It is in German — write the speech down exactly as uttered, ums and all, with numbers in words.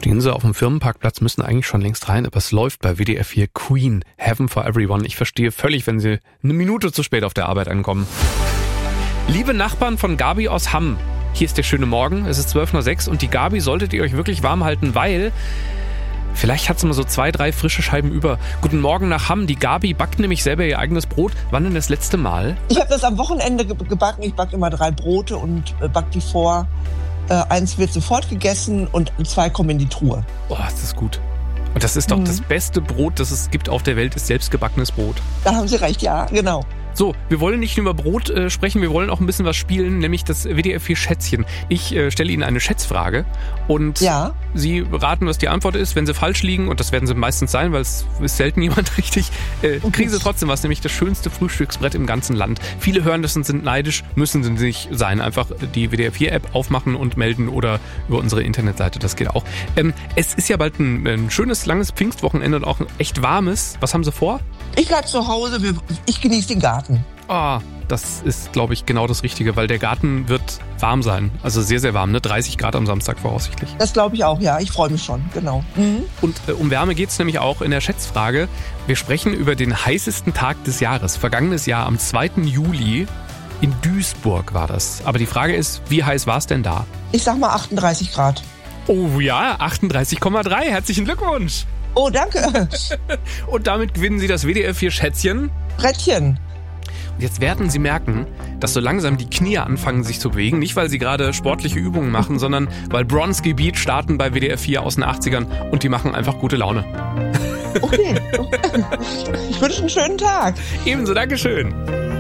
Stehen sie auf dem Firmenparkplatz, müssen eigentlich schon längst rein, aber es läuft bei W D R vier. Queen, Heaven for Everyone. Ich verstehe völlig, wenn sie eine Minute zu spät auf der Arbeit ankommen. Liebe Nachbarn von Gabi aus Hamm, hier ist der schöne Morgen, es ist zwölf Uhr sechs und die Gabi solltet ihr euch wirklich warm halten, weil vielleicht hat sie mal so zwei, drei frische Scheiben über. Guten Morgen nach Hamm, die Gabi backt nämlich selber ihr eigenes Brot. Wann denn das letzte Mal? Ich habe das am Wochenende gebacken, ich backe immer drei Brote und back die vor. Äh, eins wird sofort gegessen und zwei kommen in die Truhe. Oh, ist das gut. Und das ist doch mhm. das beste Brot, das es gibt auf der Welt, ist selbstgebackenes Brot. Da haben Sie recht, ja, genau. So, wir wollen nicht nur über Brot äh, sprechen, wir wollen auch ein bisschen was spielen, nämlich das W D R vier Schätzchen. Ich äh, stelle Ihnen eine Schätzfrage und ja. Sie raten, was die Antwort ist. Wenn Sie falsch liegen, und das werden Sie meistens sein, weil es ist selten jemand richtig, äh, kriegen Sie trotzdem was, nämlich das schönste Frühstücksbrett im ganzen Land. Viele hören das und sind neidisch, müssen sie nicht sein. Einfach die W D R vier App aufmachen und melden oder über unsere Internetseite, das geht auch. Ähm, es ist ja bald ein, ein schönes, langes Pfingstwochenende und auch ein echt warmes. Was haben Sie vor? Ich bleib zu Hause, ich genieße den Garten. Ah, das ist, glaube ich, genau das Richtige, weil der Garten wird warm sein. Also sehr, sehr warm, ne? dreißig Grad am Samstag voraussichtlich. Das glaube ich auch, ja. Ich freue mich schon, genau. Mhm. Und äh, um Wärme geht es nämlich auch in der Schätzfrage. Wir sprechen über den heißesten Tag des Jahres. Vergangenes Jahr am zweiten Juli in Duisburg war das. Aber die Frage ist, wie heiß war es denn da? Ich sag mal achtunddreißig Grad. Oh ja, achtunddreißig Komma drei. Herzlichen Glückwunsch. Oh, danke. Und damit gewinnen Sie das W D R vier Schätzchen. Brettchen. Und jetzt werden Sie merken, dass so langsam die Knie anfangen sich zu bewegen. Nicht, weil Sie gerade sportliche Übungen machen, sondern weil Bronski Beat starten bei W D R vier aus den achtzigern und die machen einfach gute Laune. Okay. Ich wünsche einen schönen Tag. Ebenso, Dankeschön.